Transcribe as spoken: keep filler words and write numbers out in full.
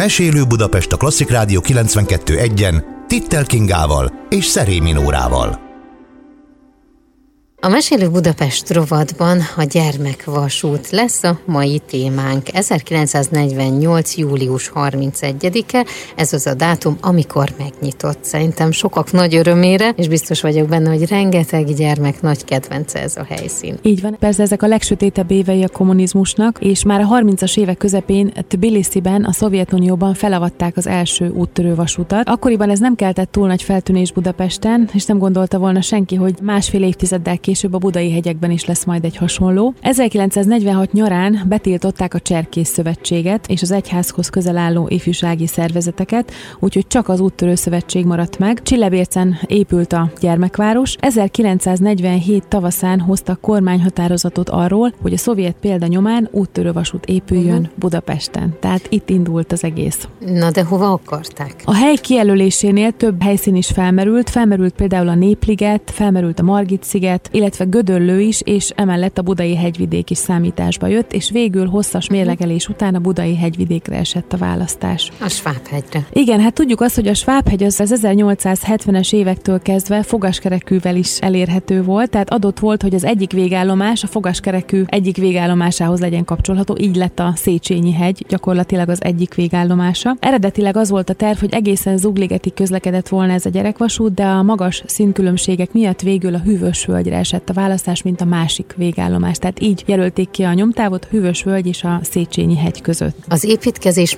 Mesélő Budapest a Klasszik Rádió kilencvenkettő egyen Tittel Kingával és Szerémi Nórával. A Mesélő Budapest rovatban a gyermekvasút lesz a mai témánk. ezerkilencszáznegyvennyolc. július harmincegyedike, ez az a dátum, amikor megnyitott. Szerintem sokak nagy örömére, és biztos vagyok benne, hogy rengeteg gyermek nagy kedvence ez a helyszín. Így van. Persze ezek a legsötétebb évei a kommunizmusnak, és már a harmincas évek közepén Tbilisiben, a Szovjetunióban felavatták az első úttörő vasútat. Akkoriban ez nem keltett túl nagy feltűnés Budapesten, és nem gondolta volna senki, hogy másfél évtizeddel később a Budai hegyekben is lesz majd egy hasonló. ezerkilencszáznegyvenhat nyarán betiltották a Cserkész Szövetséget és az egyházhoz közel álló ifjúsági szervezeteket, úgyhogy csak az Úttörő Szövetség maradt meg. Csillebércen épült a gyermekváros. ezerkilencszáznegyvenhét tavaszán hoztak kormányhatározatot arról, hogy a szovjet példa nyomán úttörővasút épüljön uh-huh. Budapesten. Tehát itt indult az egész. Na de hova akarták? A hely kijelölésénél több helyszín is felmerült. Felmerült például a Népliget, felmerült a Margit-sziget, illetve Gödöllő is, és emellett a Budai hegyvidék is számításba jött, és végül hosszas mérlegelés után a Budai hegyvidékre esett a választás. A Svábhegyre. Igen, hát tudjuk azt, hogy a Svábhegy az, az ezernyolcszázhetvenes évektől kezdve fogaskerekűvel is elérhető volt, tehát adott volt, hogy az egyik végállomás a fogaskerekű egyik végállomásához legyen kapcsolható, így lett a Széchenyi hegy gyakorlatilag az egyik végállomása. Eredetileg az volt a terv, hogy egészen Zugligetig közlekedett volna ez a gyerekvasút, de a magas színkülönbségek miatt végül a Hűvösvölgyre esett a választás, mint a másik végállomás. Tehát így jelölték ki a nyomtávot Hűvösvölgy és a Széchenyi hegy között. Az építkezés